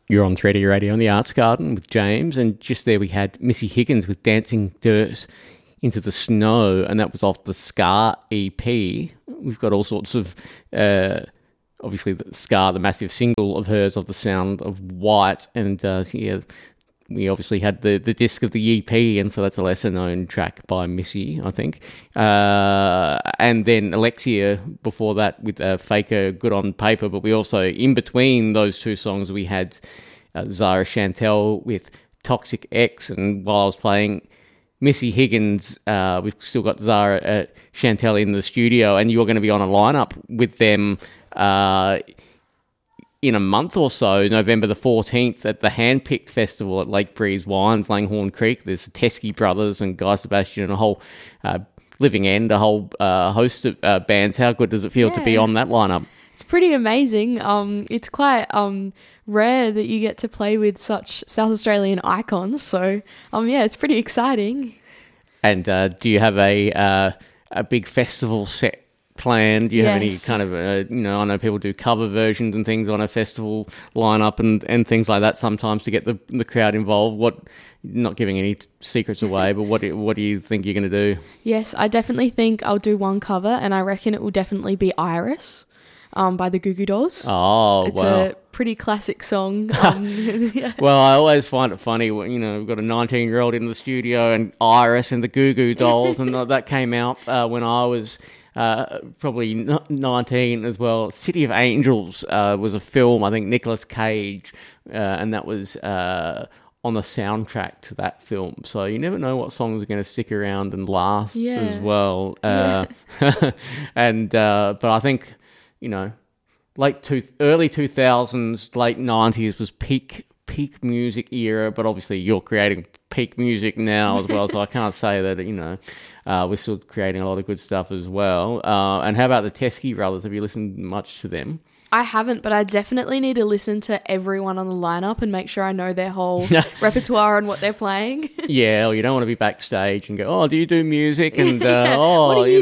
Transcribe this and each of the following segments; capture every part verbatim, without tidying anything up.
You're on three D Radio in the Arts Garden with James, and just there we had Missy Higgins with Dancing Dirt into the Snow, and that was off the Scar E P. We've got all sorts of, uh, obviously, the Scar, the massive single of hers of The Sound of White, and uh, yeah, we obviously had the, the disc of the E P, and so that's a lesser-known track by Missy, I think. Uh, and then Alexia before that with uh, Faker, Good on Paper, but we also, in between those two songs, we had uh, Zara Chantel with Toxic X, and while I was playing Missy Higgins, uh, we've still got Zara uh, Chantel in the studio, and you're going to be on a lineup with them uh in a month or so, November the fourteenth, at the Handpicked Festival at Lake Breeze Wines, Langhorne Creek. There's the Teskey Brothers and Guy Sebastian and a whole uh, Living End, a whole uh, host of uh, bands. How good does it feel yeah. to be on that lineup? It's pretty amazing. Um, it's quite um, rare that you get to play with such South Australian icons. So, um, yeah, it's pretty exciting. And uh, do you have a uh, a big festival set planned? Do you yes. have any kind of, uh, you know, I know people do cover versions and things on a festival lineup and, and things like that sometimes to get the the crowd involved. What, not giving any t- secrets away, but what do, what do you think you're going to do? Yes, I definitely think I'll do one cover, and I reckon it will definitely be Iris um, by the Goo Goo Dolls. Oh, it's wow. a pretty classic song. Um, yeah. Well, I always find it funny when, you know, we've got a nineteen-year-old in the studio and Iris and the Goo Goo Dolls, and that came out uh, when I was Uh, probably nineteen as well. City of Angels uh, was a film, I think Nicolas Cage, uh, and that was uh, on the soundtrack to that film. So you never know what songs are going to stick around and last yeah. as well. Uh, yeah. and uh, but I think, you know, late two, early two thousands, late nineties was peak peak music era, but obviously you're creating peak music now as well, so I can't say that, you know, uh, we're still creating a lot of good stuff as well. Uh, and how about the Teskey Brothers? Have you listened much to them? I haven't, but I definitely need to listen to everyone on the lineup and make sure I know their whole repertoire and what they're playing. Yeah, well, you don't want to be backstage and go, oh, do you do music? And, uh, yeah. oh, what do you, you know,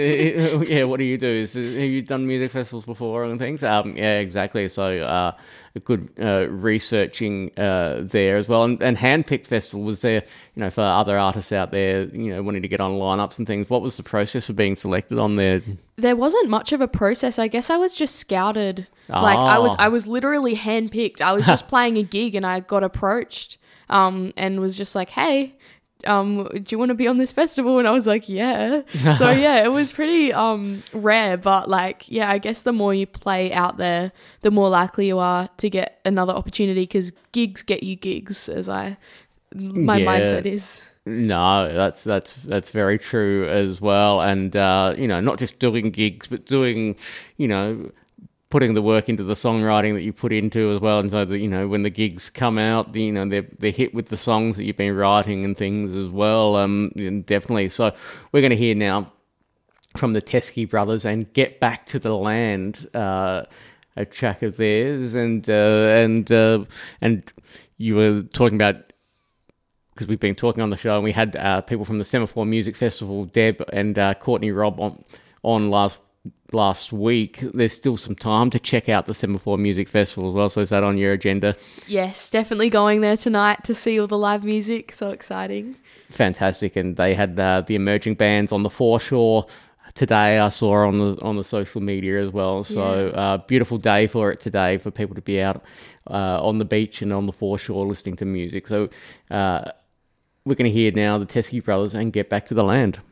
do? Is, yeah, what do you do? Is, have you done music festivals before and things? Um, yeah, exactly. So, uh, a good uh, researching uh, there as well. And, and Handpicked Festival was there, you know, for other artists out there, you know, wanting to get on lineups and things. What was the process for being selected on there? There wasn't much of a process. I guess I was just scouted. Oh. Like I was I was literally handpicked. I was just playing a gig and I got approached um, and was just like, hey, um, do you want to be on this festival? And I was like, yeah. So yeah, it was pretty um, rare, but like, yeah, I guess the more you play out there, the more likely you are to get another opportunity, because gigs get you gigs, as I, my yeah. mindset is. No, that's that's that's very true as well. And uh, you know, not just doing gigs, but doing, you know, putting the work into the songwriting that you put into as well. And so that, you know, when the gigs come out, you know, they're they're hit with the songs that you've been writing and things as well. Um, definitely. So we're going to hear now from the Teskey Brothers and Get Back to the Land, uh, a track of theirs, and uh, and uh, and you were talking about, because we've been talking on the show, and we had uh, people from the Semaphore Music Festival, Deb and uh, Courtney Robb, on, on last last week. There's still some time to check out the Semaphore Music Festival as well, so is that on your agenda? Yes, definitely going there tonight to see all the live music. So exciting. Fantastic. And they had uh, the emerging bands on the foreshore today, I saw on the on the social media as well. So yeah. uh, beautiful day for it today, for people to be out uh, on the beach and on the foreshore listening to music. So uh, we're going to hear now the Teskey Brothers and Get Back to the Land.